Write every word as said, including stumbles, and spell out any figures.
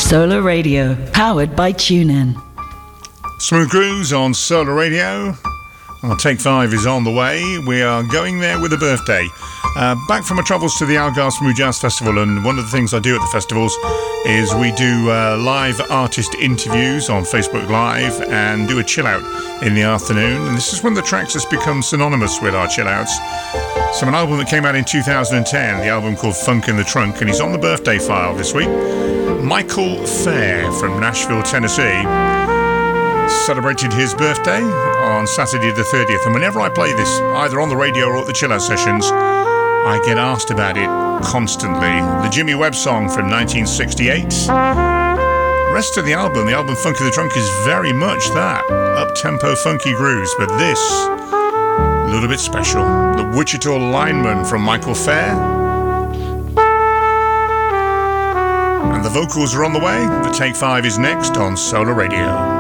Solar Radio, powered by TuneIn. Smooth Grooves on Solar Radio. Our Take five is on the way. We are going there with a birthday. Uh, back from our travels to the Algarve Smooth Jazz Festival, and one of the things I do at the festivals is we do uh, live artist interviews on Facebook Live and do a chill out in the afternoon. And this is one of the tracks that's become synonymous with our chill outs. So an album that came out in two thousand ten, the album called Funk in the Trunk, and he's on the birthday file this week. Michael Fair from Nashville, Tennessee, celebrated his birthday on Saturday the thirtieth, and whenever I play this, either on the radio or at the chill out sessions, I get asked about it constantly. The Jimmy Webb song from nineteen sixty-eight. The rest of the album, the album Funk in the Trunk, is very much that up-tempo funky grooves, but this, a little bit special. The Wichita Lineman from Michael Fair. And the vocals are on the way. The Take five is next on Solar Radio.